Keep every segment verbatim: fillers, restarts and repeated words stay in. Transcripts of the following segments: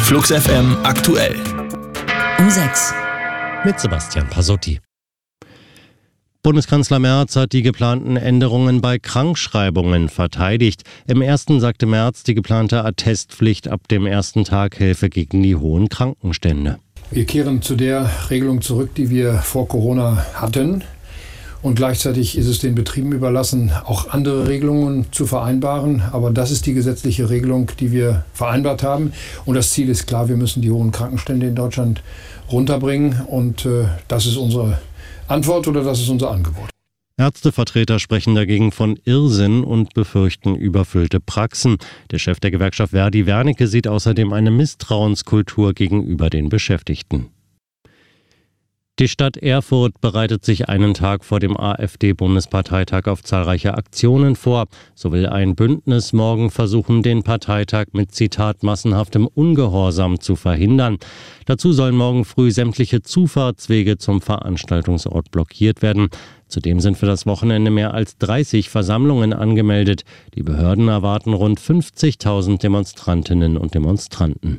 Flux F M aktuell. Um sechs. Mit Sebastian Pasotti. Bundeskanzler Merz hat die geplanten Änderungen bei Krankschreibungen verteidigt. Im ersten sagte Merz, die geplante Attestpflicht ab dem ersten Tag helfe gegen die hohen Krankenstände. Wir kehren zu der Regelung zurück, die wir vor Corona hatten. Und gleichzeitig ist es den Betrieben überlassen, auch andere Regelungen zu vereinbaren. Aber das ist die gesetzliche Regelung, die wir vereinbart haben. Und das Ziel ist klar, wir müssen die hohen Krankenstände in Deutschland runterbringen. Und äh, das ist unsere Antwort oder das ist unser Angebot. Ärztevertreter sprechen dagegen von Irrsinn und befürchten überfüllte Praxen. Der Chef der Gewerkschaft Verdi, Wernicke, sieht außerdem eine Misstrauenskultur gegenüber den Beschäftigten. Die Stadt Erfurt bereitet sich einen Tag vor dem AfD-Bundesparteitag auf zahlreiche Aktionen vor. So will ein Bündnis morgen versuchen, den Parteitag mit, Zitat, massenhaftem Ungehorsam zu verhindern. Dazu sollen morgen früh sämtliche Zufahrtswege zum Veranstaltungsort blockiert werden. Zudem sind für das Wochenende mehr als dreißig Versammlungen angemeldet. Die Behörden erwarten rund fünfzigtausend Demonstrantinnen und Demonstranten.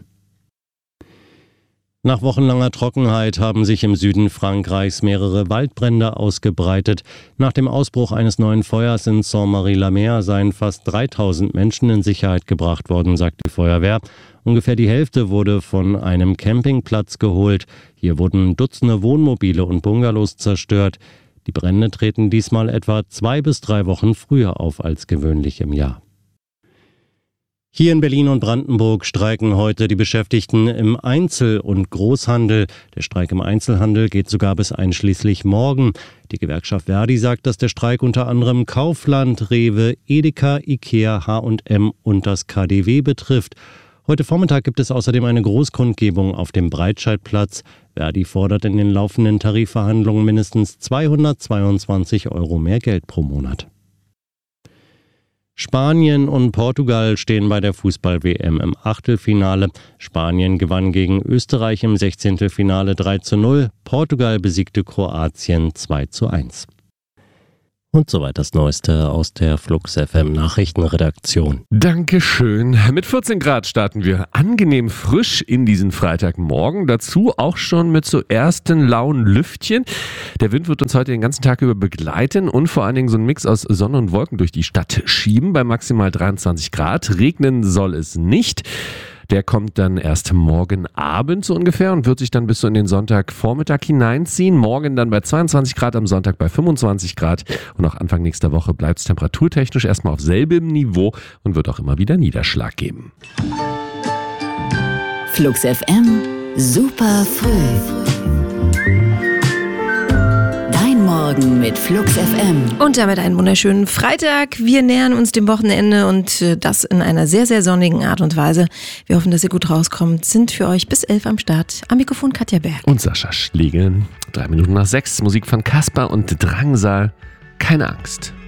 Nach wochenlanger Trockenheit haben sich im Süden Frankreichs mehrere Waldbrände ausgebreitet. Nach dem Ausbruch eines neuen Feuers in Saint-Marie-la-Mer seien fast dreitausend Menschen in Sicherheit gebracht worden, sagt die Feuerwehr. Ungefähr die Hälfte wurde von einem Campingplatz geholt. Hier wurden Dutzende Wohnmobile und Bungalows zerstört. Die Brände treten diesmal etwa zwei bis drei Wochen früher auf als gewöhnlich im Jahr. Hier in Berlin und Brandenburg streiken heute die Beschäftigten im Einzel- und Großhandel. Der Streik im Einzelhandel geht sogar bis einschließlich morgen. Die Gewerkschaft Verdi sagt, dass der Streik unter anderem Kaufland, Rewe, Edeka, Ikea, H und M und das K D W betrifft. Heute Vormittag gibt es außerdem eine Großkundgebung auf dem Breitscheidplatz. Verdi fordert in den laufenden Tarifverhandlungen mindestens zweihundertzweiundzwanzig Euro mehr Geld pro Monat. Spanien und Portugal stehen bei der Fußball-W M im Achtelfinale. Spanien gewann gegen Österreich im Sechzehntelfinale drei zu null. Portugal besiegte Kroatien zwei zu eins. Und soweit das Neueste aus der Flux F M Nachrichtenredaktion. Dankeschön. Mit vierzehn Grad starten wir angenehm frisch in diesen Freitagmorgen. Dazu auch schon mit so ersten lauen Lüftchen. Der Wind wird uns heute den ganzen Tag über begleiten und vor allen Dingen so einen Mix aus Sonne und Wolken durch die Stadt schieben bei maximal dreiundzwanzig Grad. Regnen soll es nicht. Der kommt dann erst morgen Abend so ungefähr und wird sich dann bis so in den Sonntagvormittag hineinziehen. Morgen dann bei zweiundzwanzig Grad, am Sonntag bei fünfundzwanzig Grad. Und auch Anfang nächster Woche bleibt es temperaturtechnisch erstmal auf selbem Niveau und wird auch immer wieder Niederschlag geben. Flux F M, super früh. Morgen mit Flux F M. Und damit einen wunderschönen Freitag. Wir nähern uns dem Wochenende und das in einer sehr, sehr sonnigen Art und Weise. Wir hoffen, dass ihr gut rauskommt. Sind für euch bis elf am Start. Am Mikrofon Katja Berg. Und Sascha Schlegel. Drei Minuten nach sechs. Musik von Kasper und Drangsal. Keine Angst.